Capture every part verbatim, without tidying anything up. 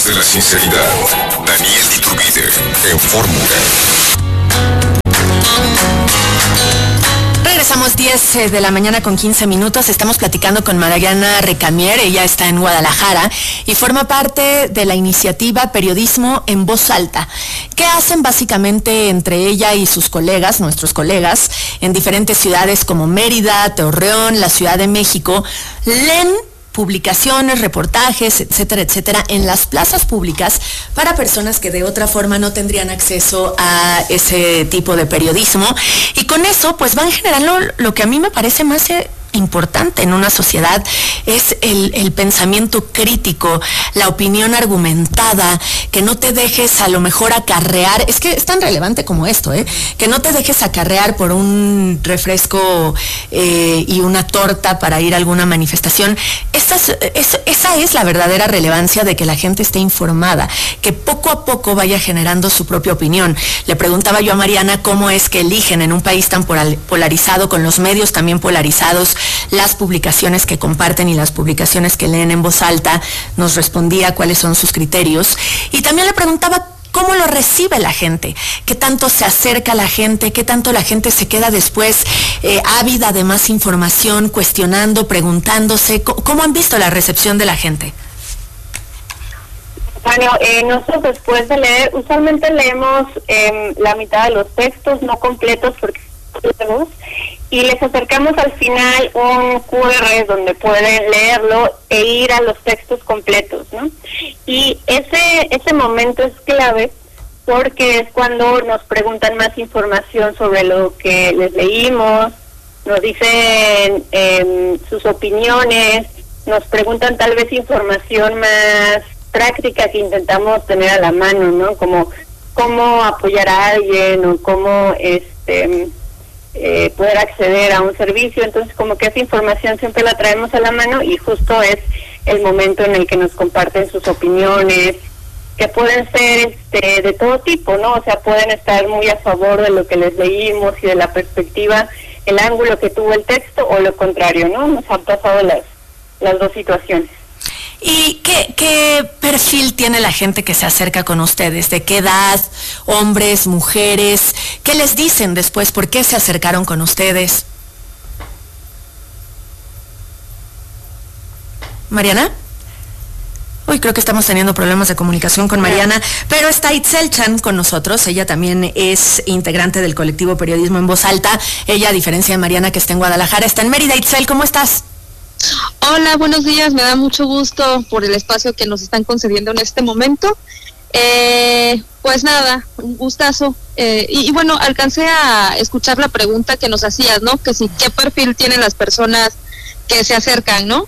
voz de la sinceridad, Daniel Iturbide, en Fórmula. Regresamos diez de la mañana con quince minutos. Estamos platicando con Mariana Recamier. Ella está en Guadalajara y forma parte de la iniciativa Periodismo en Voz Alta. ¿Qué hacen básicamente entre ella y sus colegas, nuestros colegas, en diferentes ciudades como Mérida, Torreón, la Ciudad de México? Leen publicaciones, reportajes, etcétera, etcétera, en las plazas públicas para personas que de otra forma no tendrían acceso a ese tipo de periodismo, y con eso pues van generando lo que a mí me parece más eh, importante en una sociedad, es el, el pensamiento crítico, la opinión argumentada, que no te dejes a lo mejor acarrear, es que es tan relevante como esto, ¿eh? que no te dejes acarrear por un refresco eh, y una torta para ir a alguna manifestación. Esta es, es, esa es la verdadera relevancia de que la gente esté informada, que poco a poco vaya generando su propia opinión. Le preguntaba yo a Mariana cómo es que eligen en un país tan polarizado, con los medios también polarizados, las publicaciones que comparten y las publicaciones que leen en voz alta. Nos respondía cuáles son sus criterios, y también le preguntaba cómo lo recibe la gente, qué tanto se acerca la gente, qué tanto la gente se queda después eh, ávida de más información, cuestionando, preguntándose. ¿Cómo han visto la recepción de la gente? Bueno, eh, nosotros después de leer, usualmente leemos eh, la mitad de los textos, no completos porque y les acercamos al final un cu erre donde pueden leerlo e ir a los textos completos, ¿no? Y ese ese momento es clave porque es cuando nos preguntan más información sobre lo que les leímos, nos dicen eh, sus opiniones, nos preguntan tal vez información más práctica que intentamos tener a la mano, ¿no? Como cómo apoyar a alguien o cómo este Eh, poder acceder a un servicio. Entonces como que esa información siempre la traemos a la mano, y justo es el momento en el que nos comparten sus opiniones, que pueden ser este de todo tipo, ¿no? O sea, pueden estar muy a favor de lo que les leímos y de la perspectiva, el ángulo que tuvo el texto, o lo contrario, ¿no? Nos han pasado las, las dos situaciones. ¿Y qué, qué perfil tiene la gente que se acerca con ustedes? ¿De qué edad? ¿Hombres, mujeres? ¿Qué les dicen después? ¿Por qué se acercaron con ustedes? ¿Mariana? Uy, creo que estamos teniendo problemas de comunicación con Mariana, pero está Itzel Chan con nosotros. Ella también es integrante del colectivo Periodismo en Voz Alta. Ella, a diferencia de Mariana, que está en Guadalajara, está en Mérida. Itzel, ¿cómo estás? Hola, buenos días, me da mucho gusto por el espacio que nos están concediendo en este momento. Eh, pues nada, un gustazo. Eh, y, y bueno, alcancé a escuchar la pregunta que nos hacías, ¿no? Que si, ¿qué perfil tienen las personas que se acercan, ¿no?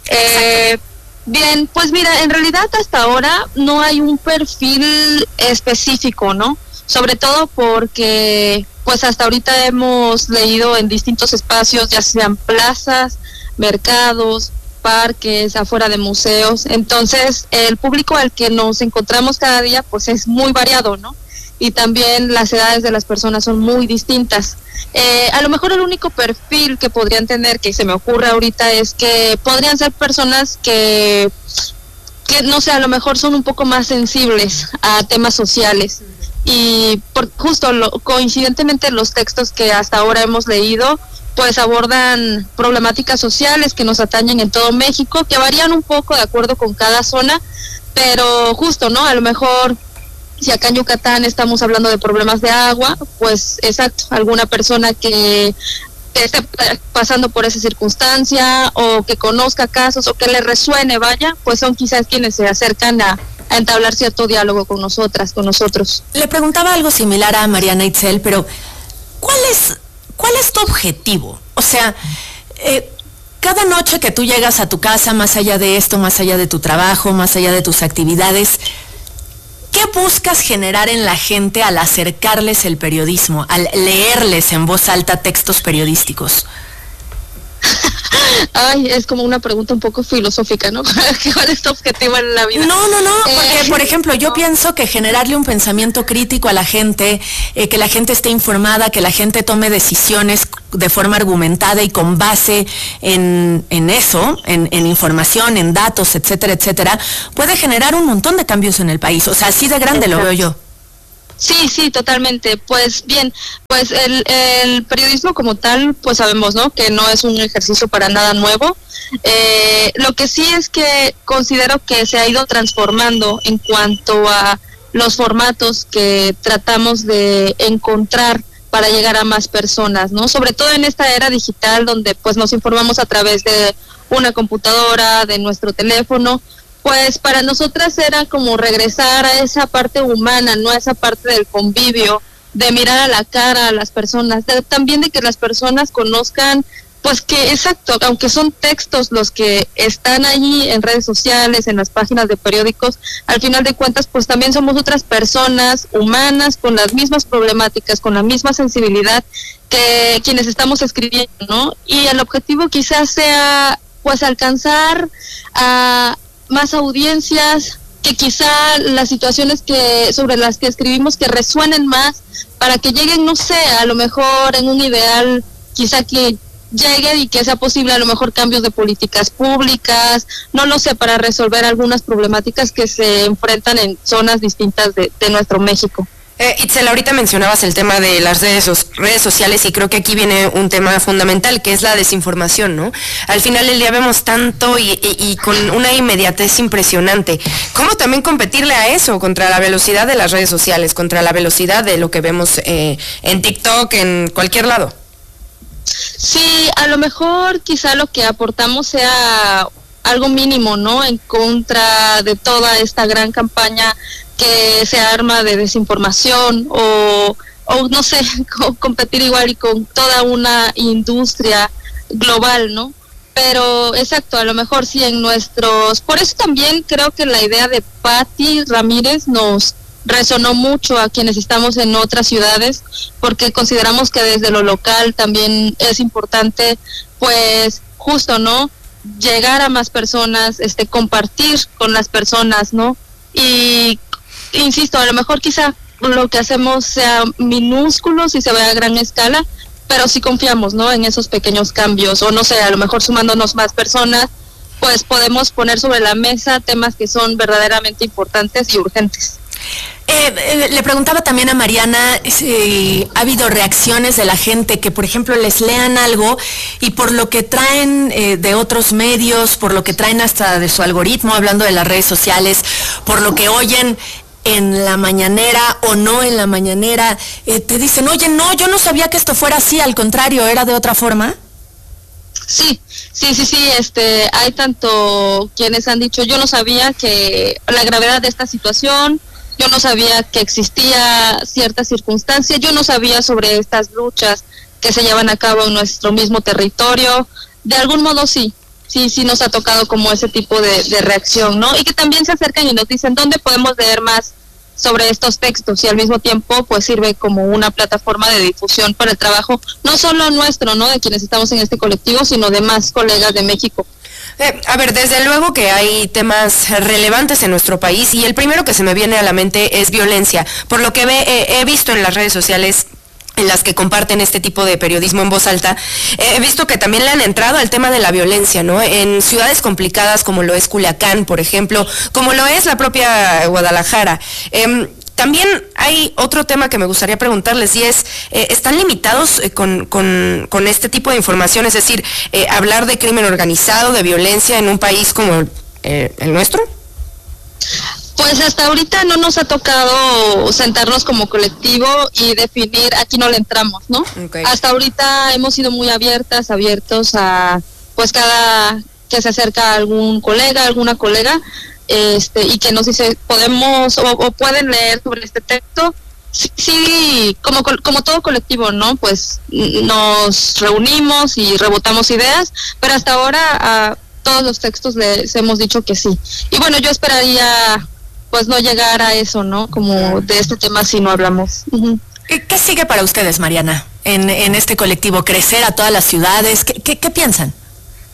Eh, bien, pues mira, en realidad hasta ahora no hay un perfil específico, ¿no? Sobre todo porque, pues hasta ahorita hemos leído en distintos espacios, ya sean plazas, mercados, parques, afuera de museos. Entonces el público al que nos encontramos cada día pues es muy variado, ¿no? Y también las edades de las personas son muy distintas. Eh, a lo mejor el único perfil que podrían tener, que se me ocurre ahorita, es que podrían ser personas que, que no sé, a lo mejor son un poco más sensibles a temas sociales. Y por, justo lo, coincidentemente los textos que hasta ahora hemos leído pues abordan problemáticas sociales que nos atañen en todo México, que varían un poco de acuerdo con cada zona, pero justo, ¿no? A lo mejor, si acá en Yucatán estamos hablando de problemas de agua, pues exacto, alguna persona que esté pasando por esa circunstancia, o que conozca casos, o que le resuene, vaya, pues son quizás quienes se acercan a, a entablar cierto diálogo con nosotras, con nosotros. Le preguntaba algo similar a Mariana Itzel, pero ¿cuál es... ¿cuál es tu objetivo? O sea, eh, cada noche que tú llegas a tu casa, más allá de esto, más allá de tu trabajo, más allá de tus actividades, ¿qué buscas generar en la gente al acercarles el periodismo, al leerles en voz alta textos periodísticos? Ay, es como una pregunta un poco filosófica, ¿no? ¿Cuál es tu objetivo en la vida? No, no, no, porque Eh, por ejemplo, yo no. pienso que generarle un pensamiento crítico a la gente, eh, que la gente esté informada, que la gente tome decisiones de forma argumentada y con base en, en eso, en, en información, en datos, etcétera, etcétera, puede generar un montón de cambios en el país. O sea, así de grande lo veo yo. Sí, sí, totalmente. Pues bien, pues el, el periodismo como tal, pues sabemos, ¿no? Que no es un ejercicio para nada nuevo. Eh, lo que sí es que considero que se ha ido transformando en cuanto a los formatos que tratamos de encontrar para llegar a más personas, ¿no? Sobre todo en esta era digital donde pues nos informamos a través de una computadora, de nuestro teléfono. Pues para nosotras era como regresar a esa parte humana, no a esa parte del convivio, de mirar a la cara a las personas, de, también de que las personas conozcan, pues que exacto, aunque son textos los que están allí en redes sociales, en las páginas de periódicos, al final de cuentas pues también somos otras personas humanas con las mismas problemáticas, con la misma sensibilidad que quienes estamos escribiendo, ¿no? Y el objetivo quizás sea pues alcanzar a más audiencias, que quizá las situaciones que sobre las que escribimos que resuenen más, para que lleguen, no sé, a lo mejor en un ideal, quizá que llegue y que sea posible a lo mejor cambios de políticas públicas, no lo sé, para resolver algunas problemáticas que se enfrentan en zonas distintas de, de nuestro México. Eh, Itzel, ahorita mencionabas el tema de las redes, so- redes sociales y creo que aquí viene un tema fundamental que es la desinformación, ¿no? Al final del día vemos tanto y, y, y con una inmediatez impresionante. ¿Cómo también competirle a eso contra la velocidad de las redes sociales, contra la velocidad de lo que vemos eh, en TikTok, en cualquier lado? Sí, a lo mejor quizá lo que aportamos sea algo mínimo, ¿no? En contra de toda esta gran campaña que se arma de desinformación o, o no sé, co- competir igual y con toda una industria global, ¿no? Pero exacto, a lo mejor sí en nuestros... Por eso también creo que la idea de Patti Ramírez nos resonó mucho a quienes estamos en otras ciudades, porque consideramos que desde lo local también es importante, pues, justo, ¿no? Llegar a más personas, este, compartir con las personas, ¿no? Y insisto, a lo mejor quizá lo que hacemos sea minúsculo si se ve a gran escala, pero sí confiamos, ¿no? En esos pequeños cambios, o no sé, a lo mejor sumándonos más personas, pues podemos poner sobre la mesa temas que son verdaderamente importantes y urgentes. Eh, eh, le preguntaba también a Mariana si ha habido reacciones de la gente que, por ejemplo, les lean algo y por lo que traen eh, de otros medios, por lo que traen hasta de su algoritmo, hablando de las redes sociales, por lo que oyen en la mañanera o no en la mañanera, eh, te dicen, oye, no, yo no sabía que esto fuera así, al contrario, era de otra forma. Sí, sí, sí, sí, este, hay tanto quienes han dicho, yo no sabía que la gravedad de esta situación, yo no sabía que existía cierta circunstancia, yo no sabía sobre estas luchas que se llevan a cabo en nuestro mismo territorio. De algún modo sí, sí, sí nos ha tocado como ese tipo de, de reacción, ¿no? Y que también se acercan y nos dicen, ¿dónde podemos leer más sobre estos textos? Y al mismo tiempo pues sirve como una plataforma de difusión para el trabajo, no solo nuestro, ¿no? De quienes estamos en este colectivo, sino de más colegas de México. Eh, a ver, desde luego que hay temas relevantes en nuestro país y el primero que se me viene a la mente es violencia. Por lo que ve, eh, he visto en las redes sociales en las que comparten este tipo de periodismo en voz alta, eh, he visto que también le han entrado al tema de la violencia, ¿no? En ciudades complicadas como lo es Culiacán, por ejemplo, como lo es la propia Guadalajara. Eh, También hay otro tema que me gustaría preguntarles y es, eh, ¿están limitados eh, con, con, con este tipo de información? Es decir, eh, hablar de crimen organizado, de violencia en un país como eh, el nuestro. Pues hasta ahorita no nos ha tocado sentarnos como colectivo y definir, aquí no le entramos, ¿no? Okay. Hasta ahorita hemos sido muy abiertas, abiertos a, pues cada que se acerca algún colega, alguna colega, este y que nos dice, podemos o, o pueden leer sobre este texto. Sí, sí, como como todo colectivo, ¿no? Pues nos reunimos y rebotamos ideas, pero hasta ahora a todos los textos les hemos dicho que sí. Y bueno, yo esperaría pues no llegar a eso, ¿no? Como de este tema si no hablamos. Uh-huh. ¿Qué sigue para ustedes, Mariana, en, en este colectivo? ¿Crecer a todas las ciudades? ¿Qué, qué, qué piensan?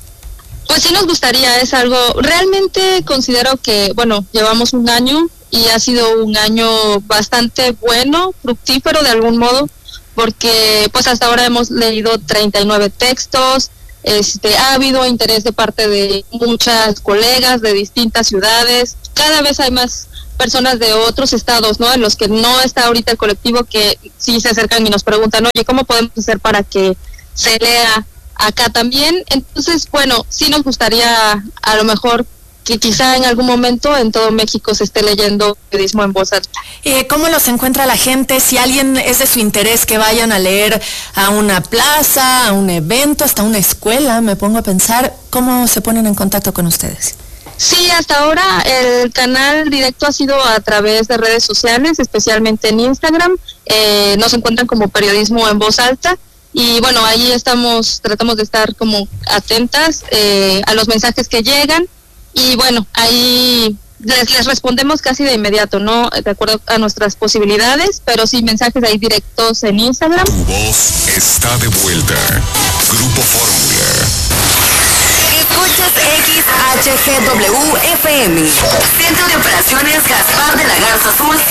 Pues sí nos gustaría, es algo, realmente considero que, bueno, llevamos un año y ha sido un año bastante bueno, fructífero de algún modo, porque pues hasta ahora hemos leído treinta y nueve textos, este, ha habido interés de parte de muchas colegas de distintas ciudades, cada vez hay más personas de otros estados, ¿no? En los que no está ahorita el colectivo, que sí se acercan y nos preguntan, oye, ¿cómo podemos hacer para que se lea acá también? Entonces, bueno, sí nos gustaría a lo mejor que quizá en algún momento en todo México se esté leyendo periodismo en voz alta. Eh, ¿Cómo los encuentra la gente? Si alguien es de su interés que vayan a leer a una plaza, a un evento, hasta una escuela, me pongo a pensar, ¿cómo se ponen en contacto con ustedes? Sí, hasta ahora el canal directo ha sido a través de redes sociales, especialmente en Instagram. Eh, nos encuentran como Periodismo en Voz Alta. Y bueno, ahí estamos, tratamos de estar como atentas eh, a los mensajes que llegan. Y bueno, ahí les, les respondemos casi de inmediato, ¿no? De acuerdo a nuestras posibilidades, pero sí mensajes ahí directos en Instagram. Tu voz está de vuelta. Grupo Fórmula. Escuchas X H G W F M. Centro de Operaciones Gaspar de la Garza Azul